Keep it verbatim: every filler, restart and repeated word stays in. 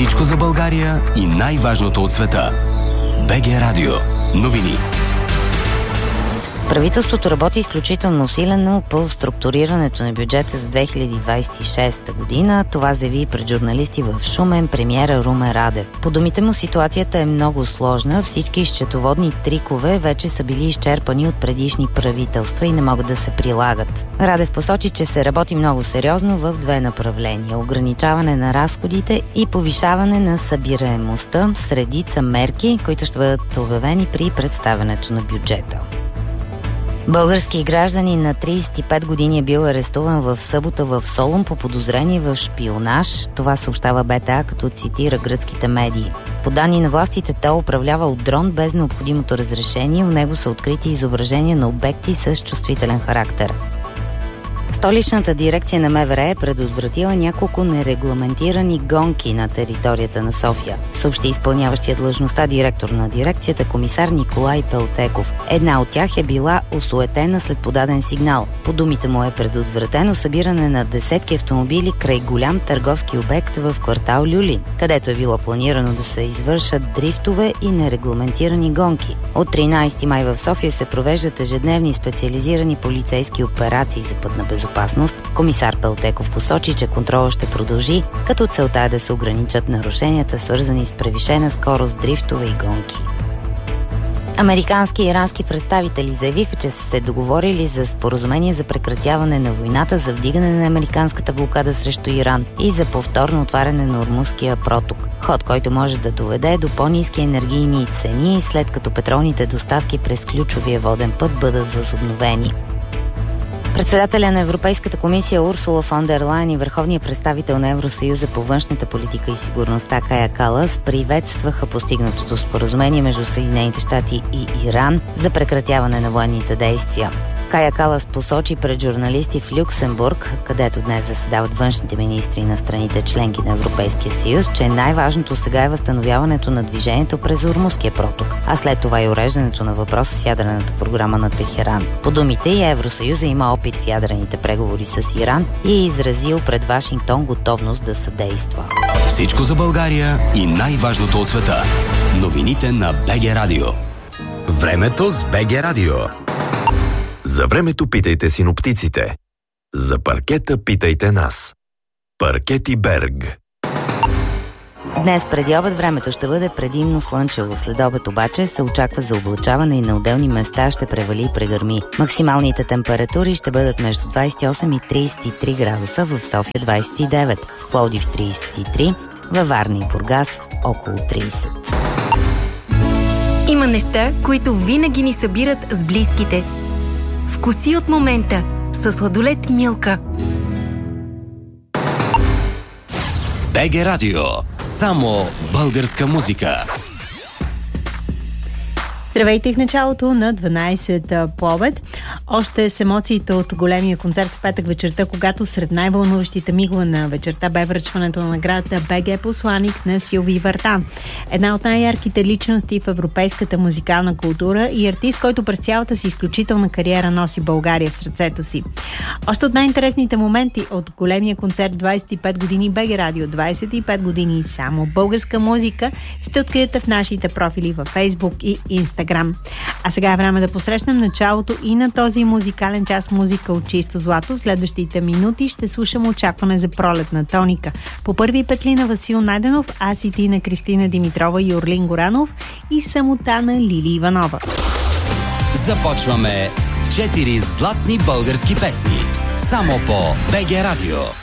Всичко за България и най-важното от света. БГ Радио. Новини. Правителството работи изключително усилено по структурирането на бюджета за две хиляди двадесет и шеста година. Това заяви пред журналисти в Шумен премиера Румен Радев. По думите му, ситуацията е много сложна. Всички счетоводни трикове вече са били изчерпани от предишни правителства и не могат да се прилагат. Радев посочи, че се работи много сериозно в две направления – ограничаване на разходите и повишаване на събираемостта с редица мерки, които ще бъдат обявени при представянето на бюджета. Български гражданин на тридесет и пет години е бил арестуван в събота в Солун по подозрение в шпионаж. Това съобщава БТА, като цитира гръцките медии. По данни на властите, той управлявал дрон без необходимото разрешение. В него са открити изображения на обекти с чувствителен характер. Столичната дирекция на МВР е предотвратила няколко нерегламентирани гонки на територията на София, съобщи изпълняващия длъжността директор на дирекцията комисар Николай Пелтеков. Една от тях е била осуетена след подаден сигнал. По думите му е предотвратено събиране на десетки автомобили край голям търговски обект в квартал Люлин, където е било планирано да се извършат дрифтове и нерегламентирани гонки. От тринадесети май в София се провеждат ежедневни специализирани полицейски операции за пътна безопасност. Комисар Пелтеков посочи, че контролът ще продължи, като целта е да се ограничат нарушенията, свързани с превишена скорост, дрифтове и гонки. Американски и ирански представители заявиха, че са се договорили за споразумение за прекратяване на войната, за вдигане на американската блокада срещу Иран и за повторно отваряне на Ормузския проток. Ход, който може да доведе до по-ниски енергийни цени, след като петролните доставки през ключовия воден път бъдат възобновени. Председателя на Европейската комисия Урсула фон дер Лайен и върховният представител на Евросъюза по външната политика и сигурността Кая Калас приветстваха постигнатото споразумение между Съединените щати и Иран за прекратяване на военните действия. Кая Калас посочи пред журналисти в Люксембург, където днес заседават външните министри на страните членки на Европейския съюз, че най-важното сега е възстановяването на движението през Ормузския проток, а след това и уреждането на въпроса с ядрената програма на Техеран. По думите и Евросъюза има опит в ядрените преговори с Иран и е изразил пред Вашингтон готовност да съдейства. Всичко за България и най-важното от света. Новините на БГ Радио. Времето с БГ Радио. За времето питайте синоптиците. За паркета питайте нас. Паркети Берг. Днес преди обед времето ще бъде предимно слънчево. След обед обаче се очаква за облачаване и на отделни места ще превали и прегърми. Максималните температури ще бъдат между двадесет и осем и тридесет и три градуса, в София двадесет и девет, в Пловдив тридесет и три, във Варна и Бургас около тридесет. Има неща, които винаги ни събират с близките. Вкуси от момента със сладолед Милка. БГ Радио. Само българска музика. Здравейте в началото на дванадесет по обед. Още с емоциите от големия концерт в петък вечерта, когато сред най-вълнуващите мигове на вечерта бе връчването на наградата БГ посланик на Силви Вартан. Една от най-ярките личности в европейската музикална култура и артист, който през цялата си изключителна кариера носи България в сърцето си. Още от най-интересните моменти от големия концерт двадесет и пет години БГ Радио, двадесет и пет години само българска музика, ще откриете в нашите профили във Фейсбук и Инстаграм. А сега е време да посрещнем началото и на този музикален час музика от чисто злато. В следващите минути ще слушам очакване за пролетна тоника. По първи петли на Васил Найденов, аз и ти на Кристина Димитрова и Орлин Горанов и самота на Лили Иванова. Започваме с четири златни български песни. Само по БГ Радио.